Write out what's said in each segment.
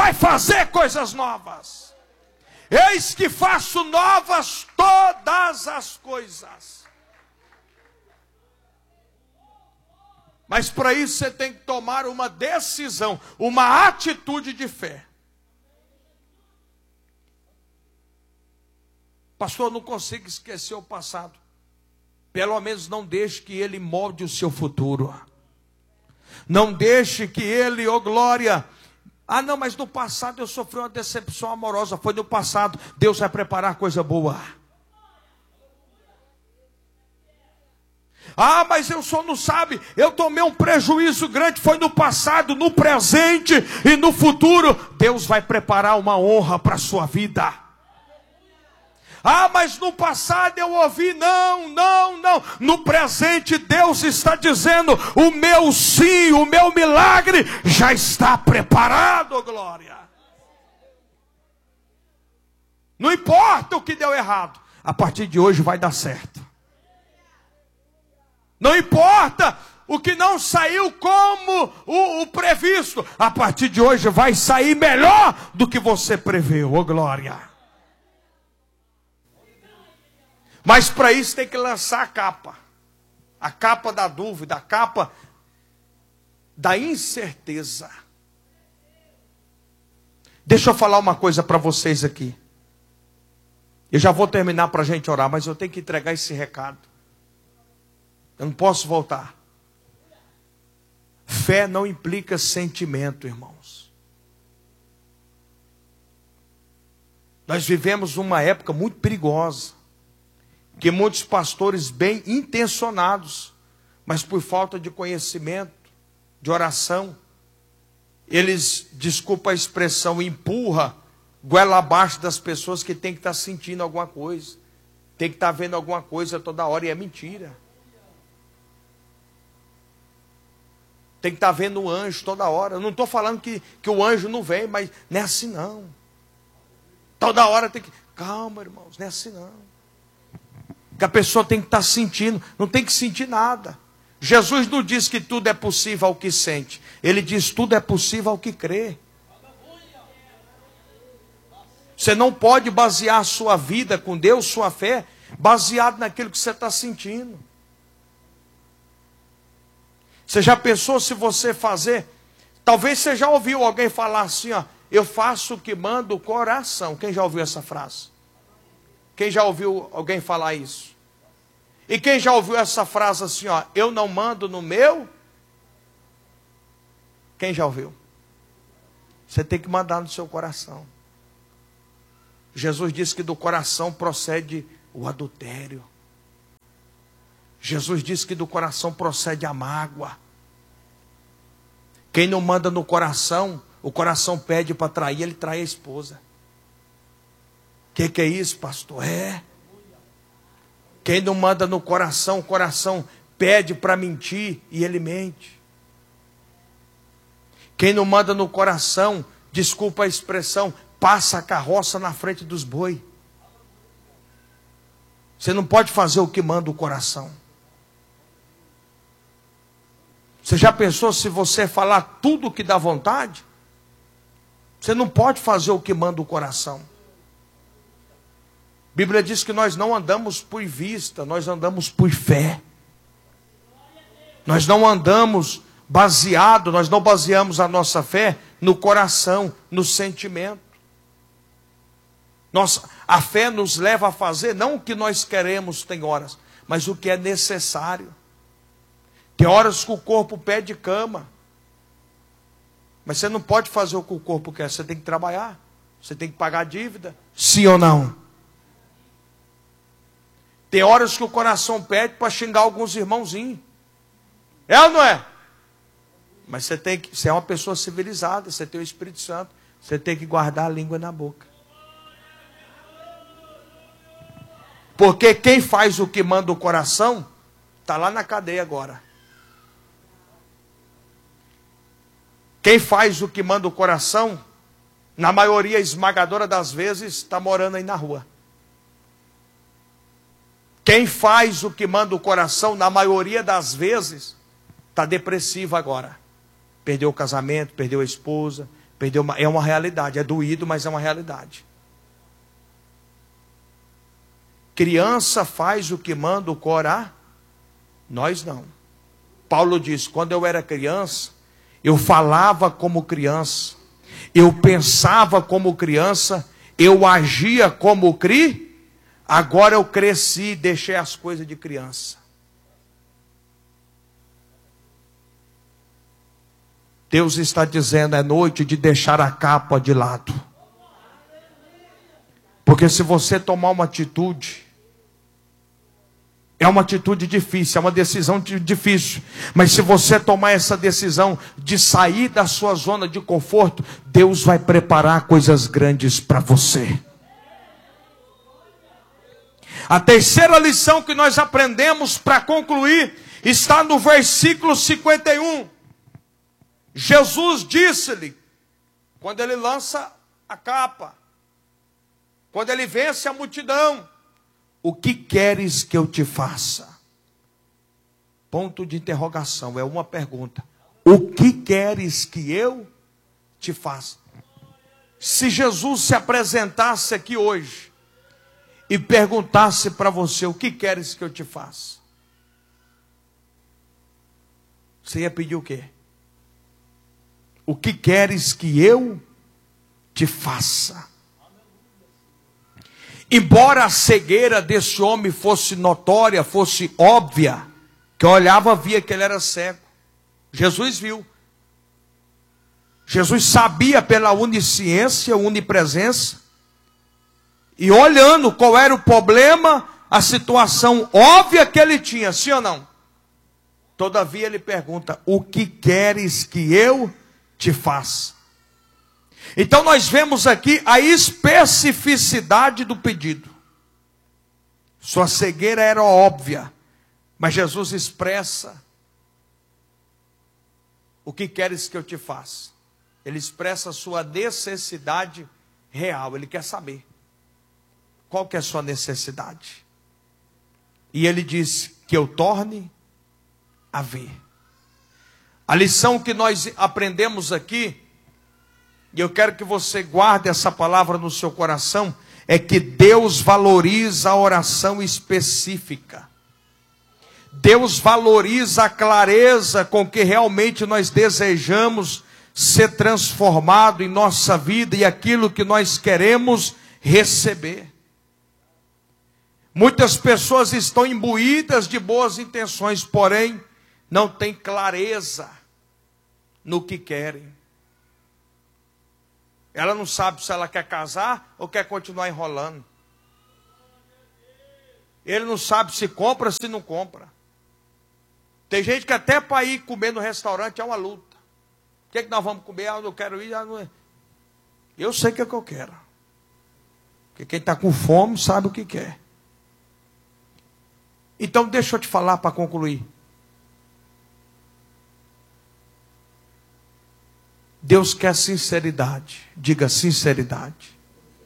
vai fazer coisas novas. Eis que faço novas todas as coisas. Mas para isso você tem que tomar uma decisão, uma atitude de fé. Pastor, eu não consigo esquecer o passado. Pelo menos não deixe que ele molde o seu futuro. Não deixe que ele, oh glória, não, mas no passado eu sofri uma decepção amorosa. Foi no passado, Deus vai preparar coisa boa. Mas eu só não sabe, eu tomei um prejuízo grande, foi no passado, no presente e no futuro. Deus vai preparar uma honra para a sua vida. Mas no passado eu ouvi, não. No presente Deus está dizendo, o meu sim, o meu milagre já está preparado, glória. Não importa o que deu errado, a partir de hoje vai dar certo. Não importa o que não saiu como o previsto, a partir de hoje vai sair melhor do que você preveu, oh glória. Mas para isso tem que lançar a capa da dúvida, a capa da incerteza. Deixa eu falar uma coisa para vocês aqui. Eu já vou terminar para a gente orar, mas eu tenho que entregar esse recado. Eu não posso voltar. Fé não implica sentimento, irmãos. Nós vivemos uma época muito perigosa, que muitos pastores bem intencionados, mas por falta de conhecimento, de oração, eles, desculpa a expressão, empurra goela abaixo das pessoas que tem que estar sentindo alguma coisa, tem que estar vendo alguma coisa toda hora, e é mentira. Tem que estar vendo o anjo toda hora. Eu não estou falando que o anjo não vem, mas não é assim não. Toda hora tem que... Calma, irmãos, não é assim não. Que a pessoa tem que estar sentindo, não tem que sentir nada. Jesus não diz que tudo é possível ao que sente. Ele diz tudo é possível ao que crê. Você não pode basear a sua vida com Deus, sua fé, baseado naquilo que você está sentindo. Você já pensou se você fazer? Talvez você já ouviu alguém falar assim, eu faço o que manda o coração. Quem já ouviu essa frase? Quem já ouviu alguém falar isso? E quem já ouviu essa frase assim, eu não mando no meu? Quem já ouviu? Você tem que mandar no seu coração. Jesus disse que do coração procede o adultério. Jesus disse que do coração procede a mágoa. Quem não manda no coração, o coração pede para trair, ele trai a esposa. Que é isso, pastor? Quem não manda no coração, o coração pede para mentir e ele mente. Quem não manda no coração, desculpa a expressão, passa a carroça na frente dos boi. Você não pode fazer o que manda o coração. Você já pensou se você falar tudo o que dá vontade? Você não pode fazer o que manda o coração. A Bíblia diz que nós não andamos por vista, nós andamos por fé. Nós não andamos nós não baseamos a nossa fé no coração, no sentimento. A fé nos leva a fazer não o que nós queremos, tem horas, mas o que é necessário. Tem horas que o corpo pede cama, mas você não pode fazer o que o corpo quer, você tem que trabalhar, você tem que pagar a dívida, sim ou não? Tem horas que o coração pede para xingar alguns irmãozinhos, é ou não é? Mas você é uma pessoa civilizada, você tem o Espírito Santo, você tem que guardar a língua na boca. Porque quem faz o que manda o coração, está lá na cadeia agora. Quem faz o que manda o coração, na maioria esmagadora das vezes, está morando aí na rua. Quem faz o que manda o coração, na maioria das vezes, está depressivo agora. Perdeu o casamento, perdeu a esposa, É uma realidade, é doído, mas é uma realidade. Criança faz o que manda o coração, nós não. Paulo diz, quando eu era criança, eu falava como criança, eu pensava como criança, eu agia como agora eu cresci e deixei as coisas de criança. Deus está dizendo, é noite de deixar a capa de lado. Porque se você tomar uma atitude, é uma atitude difícil, é uma decisão difícil. Mas se você tomar essa decisão de sair da sua zona de conforto, Deus vai preparar coisas grandes para você. A terceira lição que nós aprendemos para concluir está no versículo 51. Jesus disse-lhe, quando ele lança a capa, quando ele vence a multidão, o que queres que eu te faça? Ponto de interrogação, é uma pergunta. O que queres que eu te faça? Se Jesus se apresentasse aqui hoje e perguntasse para você, o que queres que eu te faça? Você ia pedir o quê? O que queres que eu te faça? Embora a cegueira desse homem fosse notória, fosse óbvia, que olhava, via que ele era cego. Jesus viu. Jesus sabia pela onisciência, onipresença, e olhando qual era o problema, a situação óbvia que ele tinha, sim ou não? Todavia ele pergunta, o que queres que eu te faça? Então nós vemos aqui a especificidade do pedido. Sua cegueira era óbvia, mas Jesus expressa, o que queres que eu te faça? Ele expressa a sua necessidade real, ele quer saber. Qual que é a sua necessidade? E ele diz, que eu torne a ver. A lição que nós aprendemos aqui, e eu quero que você guarde essa palavra no seu coração, é que Deus valoriza a oração específica. Deus valoriza a clareza com que realmente nós desejamos ser transformado em nossa vida e aquilo que nós queremos receber. Muitas pessoas estão imbuídas de boas intenções, porém não têm clareza no que querem. Ela não sabe se ela quer casar ou quer continuar enrolando. Ele não sabe se compra ou se não compra. Tem gente que até para ir comer no restaurante é uma luta. O que é que nós vamos comer? Ah, eu quero ir. Ah, não é. Eu sei o que é que eu quero. Porque quem está com fome sabe o que quer. Então deixa eu te falar para concluir. Deus quer sinceridade. Diga sinceridade.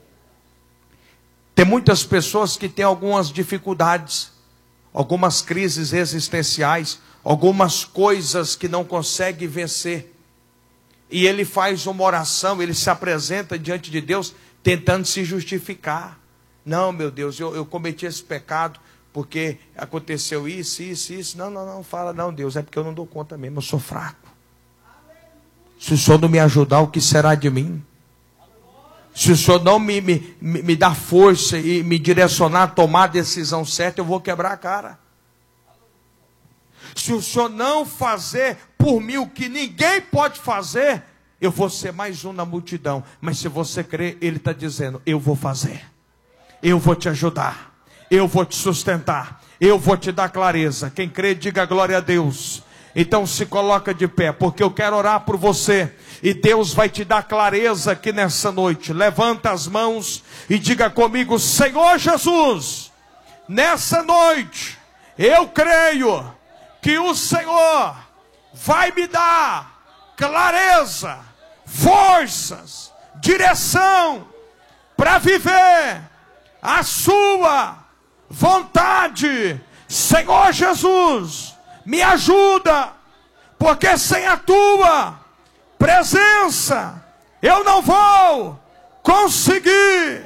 Tem muitas pessoas que têm algumas dificuldades, algumas crises existenciais, algumas coisas que não conseguem vencer. E ele faz uma oração, ele se apresenta diante de Deus, tentando se justificar. Não, meu Deus, eu cometi esse pecado, porque aconteceu isso. Não, fala, não, Deus, é porque eu não dou conta mesmo, eu sou fraco. Se o Senhor não me ajudar, o que será de mim? Se o Senhor não me dar força e me direcionar a tomar a decisão certa, eu vou quebrar a cara. Se o Senhor não fazer por mim o que ninguém pode fazer, eu vou ser mais um na multidão. Mas se você crer, Ele está dizendo, eu vou fazer. Eu vou te ajudar. Eu vou te sustentar. Eu vou te dar clareza. Quem crê, diga glória a Deus. Então se coloca de pé, porque eu quero orar por você. E Deus vai te dar clareza aqui nessa noite. Levanta as mãos e diga comigo, Senhor Jesus, nessa noite, eu creio que o Senhor vai me dar clareza, forças, direção, para viver a sua vontade. Senhor Jesus, me ajuda, porque sem a tua presença Eu não vou conseguir.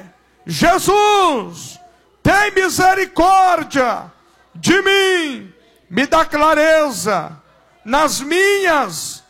Jesus, tem misericórdia de mim. Me dá clareza nas minhas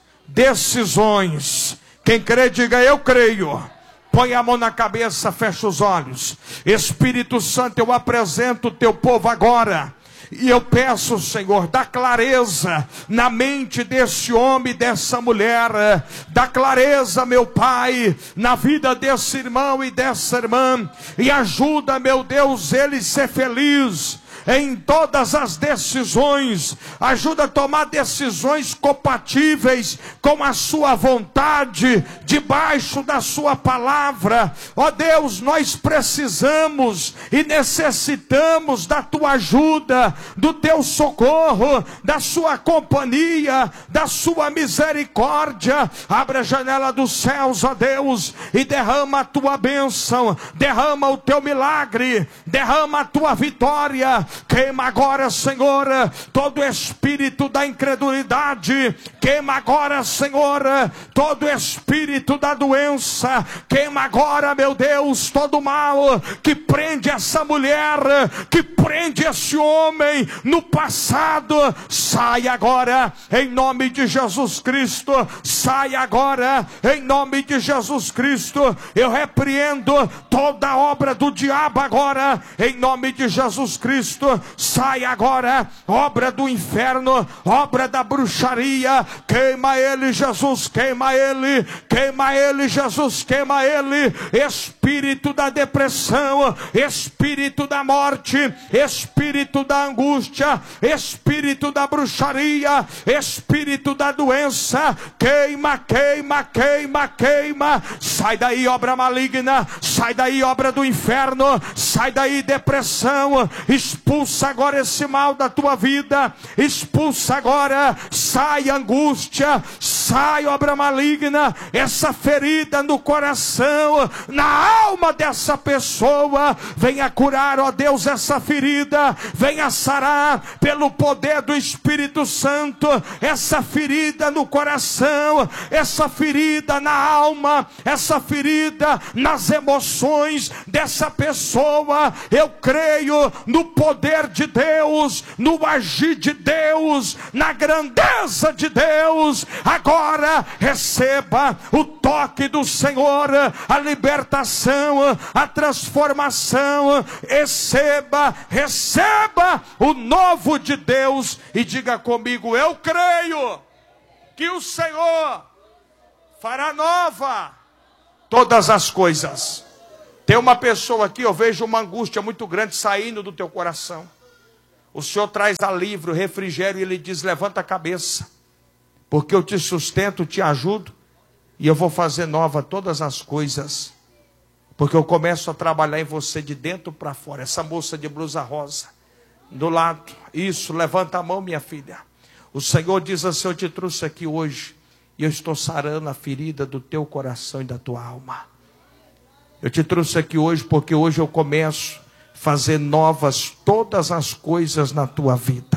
decisões. Quem crê, diga eu creio. Põe a mão na cabeça, fecha os olhos. Espírito Santo, eu apresento o teu povo agora. E eu peço, Senhor, dá clareza na mente desse homem e dessa mulher. Dá clareza, meu Pai, na vida desse irmão e dessa irmã. E ajuda, meu Deus, ele a ser feliz em todas as decisões. Ajuda a tomar decisões compatíveis com a sua vontade, debaixo da sua palavra. Ó Deus, nós precisamos e necessitamos da tua ajuda, do teu socorro, da sua companhia, da sua misericórdia. Abre a janela dos céus, ó Deus, e derrama a tua bênção, derrama o teu milagre, derrama a tua vitória. Queima agora, Senhor, todo espírito da incredulidade. Queima agora, Senhor, todo espírito da doença. Queima agora, meu Deus, todo mal que prende essa mulher, que prende esse homem no passado. Sai agora, em nome de Jesus Cristo. Sai agora, em nome de Jesus Cristo. Eu repreendo toda obra do diabo agora, em nome de Jesus Cristo. Sai agora, obra do inferno, obra da bruxaria. Queima ele, Jesus, queima ele. Queima ele, Jesus, queima ele. Espírito da depressão, espírito da morte, espírito da angústia, espírito da bruxaria, espírito da doença. Queima, queima, queima, queima. Sai daí, obra maligna. Sai daí, obra do inferno. Sai daí, depressão. Expulsa agora esse mal da tua vida. Expulsa agora. Sai angústia. Sai obra maligna. Essa ferida no coração, na alma dessa pessoa. Venha curar, ó Deus, essa ferida. Venha sarar pelo poder do Espírito Santo. Essa ferida no coração. Essa ferida na alma. Essa ferida nas emoções dessa pessoa. Eu creio no poder de Deus, no agir de Deus, na grandeza de Deus. Agora receba o toque do Senhor, a libertação, a transformação. Receba, receba o novo de Deus e diga comigo: eu creio que o Senhor fará nova todas as coisas. Tem uma pessoa aqui, eu vejo uma angústia muito grande saindo do teu coração. O Senhor traz alívio, refrigério, e Ele diz: levanta a cabeça, porque eu te sustento, te ajudo, e eu vou fazer nova todas as coisas, porque eu começo a trabalhar em você de dentro para fora. Essa moça de blusa rosa, do lado, isso, levanta a mão, minha filha. O Senhor diz assim: eu te trouxe aqui hoje, e eu estou sarando a ferida do teu coração e da tua alma. Eu te trouxe aqui hoje porque hoje eu começo a fazer novas todas as coisas na tua vida.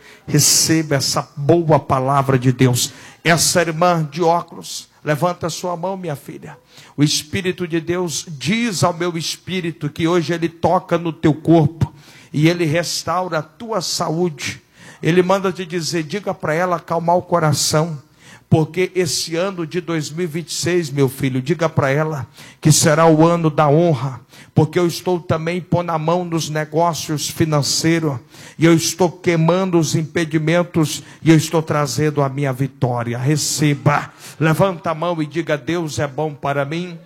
Receba essa boa palavra de Deus. Essa irmã de óculos, levanta a sua mão, minha filha. O Espírito de Deus diz ao meu espírito que hoje Ele toca no teu corpo e Ele restaura a tua saúde. Ele manda te dizer, diga para ela acalmar o coração. Porque esse ano de 2026, meu filho, diga para ela que será o ano da honra. Porque eu estou também pondo a mão nos negócios financeiros. E eu estou queimando os impedimentos. E eu estou trazendo a minha vitória. Receba. Levanta a mão e diga: Deus é bom para mim.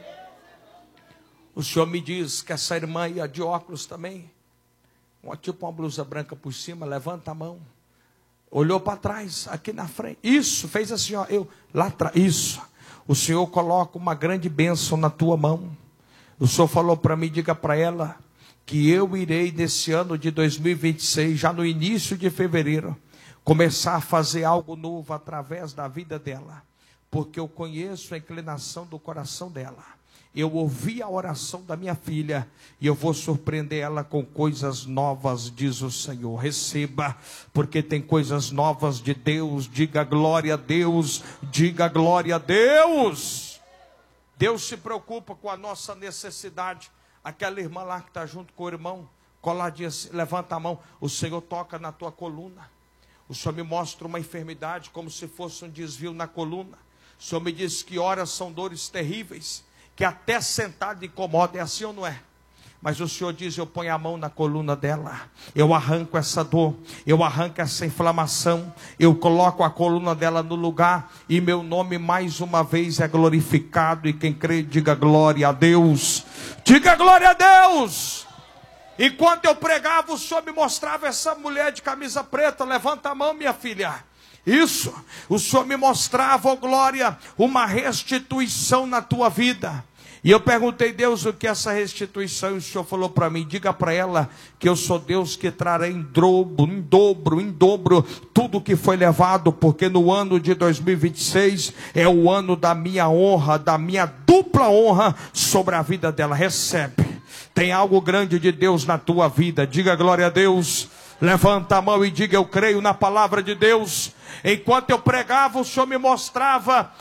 O Senhor me diz que essa irmã ia de óculos também. Tipo uma blusa branca por cima. Levanta a mão. Olhou para trás, aqui na frente. Isso, fez assim, ó. Lá atrás. Isso. O Senhor coloca uma grande bênção na tua mão. O Senhor falou para mim, diga para ela, que eu irei nesse ano de 2026, já no início de fevereiro, começar a fazer algo novo através da vida dela. Porque eu conheço a inclinação do coração dela. Eu ouvi a oração da minha filha e eu vou surpreender ela com coisas novas, diz o Senhor. Receba, porque tem coisas novas de Deus. Diga glória a Deus, diga glória a Deus. Deus se preocupa com a nossa necessidade. Aquela irmã lá que está junto com o irmão, coladinha assim, levanta a mão. O Senhor toca na tua coluna. O Senhor me mostra uma enfermidade como se fosse um desvio na coluna. O Senhor me diz que horas são dores terríveis, que até sentado incomoda. É assim ou não é? Mas o Senhor diz, eu ponho a mão na coluna dela, eu arranco essa dor, eu arranco essa inflamação, eu coloco a coluna dela no lugar, e meu nome mais uma vez é glorificado, e quem crê diga glória a Deus, diga glória a Deus. Enquanto eu pregava, o Senhor me mostrava essa mulher de camisa preta. Levanta a mão, minha filha. Isso, o Senhor me mostrava, oh glória, uma restituição na tua vida. E eu perguntei, Deus, o que é essa restituição? E o Senhor falou para mim, diga para ela que eu sou Deus que trará em dobro, tudo que foi levado, porque no ano de 2026 é o ano da minha honra, da minha dupla honra sobre a vida dela. Recebe, tem algo grande de Deus na tua vida, diga glória a Deus. Levanta a mão e diga, eu creio na palavra de Deus. Enquanto eu pregava, o Senhor me mostrava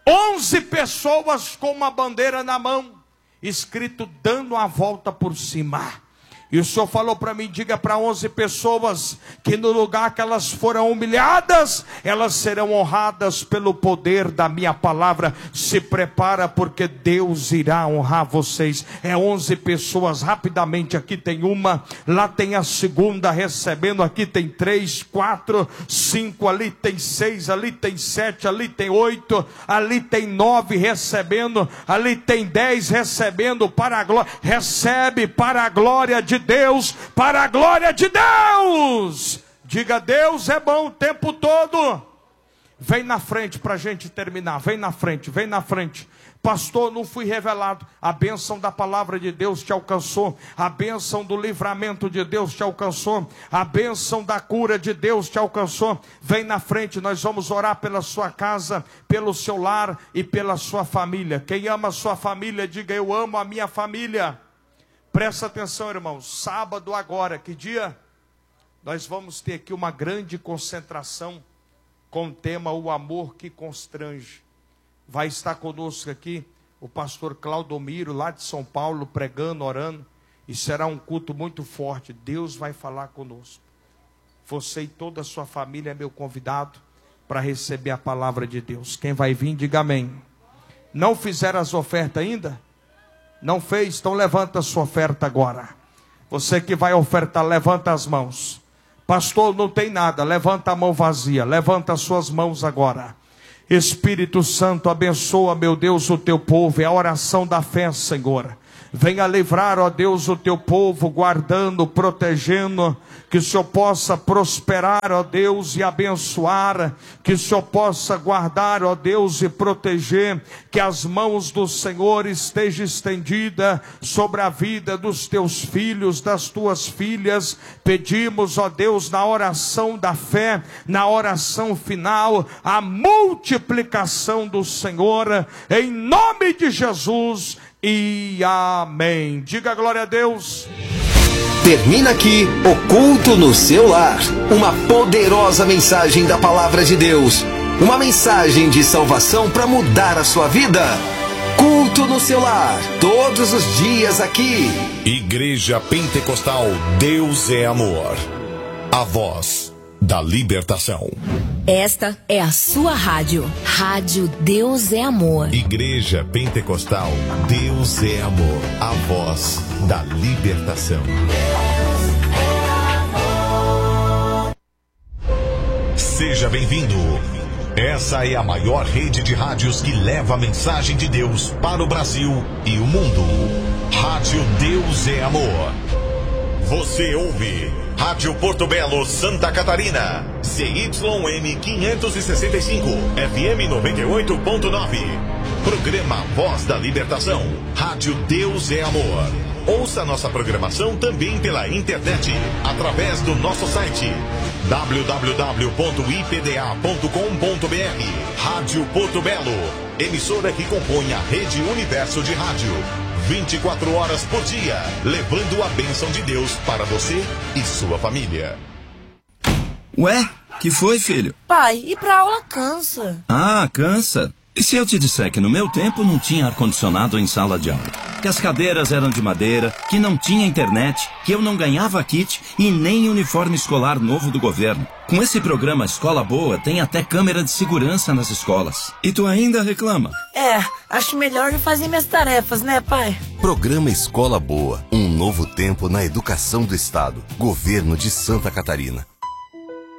11 pessoas com uma bandeira na mão, escrito dando a volta por cima. E o Senhor falou para mim, diga para 11 pessoas que no lugar que elas foram humilhadas, elas serão honradas pelo poder da minha palavra. Se prepara, porque Deus irá honrar vocês. É 11 pessoas, rapidamente, aqui tem uma, lá tem a segunda recebendo, aqui tem 3, 4, 5, ali tem 6, ali tem 7, ali tem 8, ali tem 9 recebendo, ali tem 10 recebendo para a glória. Recebe para a glória de Deus, para a glória de Deus. Diga, Deus é bom o tempo todo. Vem na frente para a gente terminar. Vem na frente, vem na frente. Pastor, não fui revelado. A bênção da palavra de Deus te alcançou. A bênção do livramento de Deus te alcançou. A bênção da cura de Deus te alcançou. Vem na frente, nós vamos orar pela sua casa, pelo seu lar e pela sua família. Quem ama a sua família, diga, eu amo a minha família. Presta atenção, irmãos, sábado agora, que dia? Nós vamos ter aqui uma grande concentração com o tema O Amor que Constrange. Vai estar conosco aqui o pastor Claudomiro, lá de São Paulo, pregando, orando, e será um culto muito forte. Deus vai falar conosco. Você e toda a sua família é meu convidado para receber a palavra de Deus. Quem vai vir, diga amém. Não fizeram as ofertas ainda? Não fez? Então levanta a sua oferta agora. Você que vai ofertar, levanta as mãos. Pastor, não tem nada, levanta a mão vazia, levanta as suas mãos agora. Espírito Santo, abençoa, meu Deus, o teu povo. É a oração da fé, Senhor. Venha livrar, ó Deus, o teu povo, guardando, protegendo, que o Senhor possa prosperar, ó Deus, e abençoar, que o Senhor possa guardar, ó Deus, e proteger, que as mãos do Senhor estejam estendidas sobre a vida dos teus filhos, das tuas filhas. Pedimos, ó Deus, na oração da fé, na oração final, a multiplicação do Senhor, em nome de Jesus. E amém. Diga glória a Deus. Termina aqui o culto no seu lar. Uma poderosa mensagem da palavra de Deus. Uma mensagem de salvação para mudar a sua vida. Culto no seu lar. Todos os dias aqui. Igreja Pentecostal Deus é Amor. A voz da libertação. Esta é a sua rádio. Rádio Deus é Amor. Igreja Pentecostal Deus é Amor. A voz da libertação. Deus é amor. Seja bem-vindo. Essa é a maior rede de rádios que leva a mensagem de Deus para o Brasil e o mundo. Rádio Deus é Amor. Você ouve Rádio Porto Belo, Santa Catarina, CYM 565, FM 98.9. Programa Voz da Libertação, Rádio Deus é Amor. Ouça nossa programação também pela internet, através do nosso site www.ipda.com.br. Rádio Porto Belo, emissora que compõe a Rede Universo de Rádio. 24 horas por dia, levando a bênção de Deus para você e sua família. Ué, que foi, filho? Pai, ir pra aula cansa. Ah, cansa? E se eu te disser que no meu tempo não tinha ar-condicionado em sala de aula? Que as cadeiras eram de madeira, que não tinha internet, que eu não ganhava kit e nem uniforme escolar novo do governo. Com esse programa Escola Boa, tem até câmera de segurança nas escolas. E tu ainda reclama? Acho melhor eu fazer minhas tarefas, né, pai? Programa Escola Boa, um novo tempo na educação do Estado. Governo de Santa Catarina.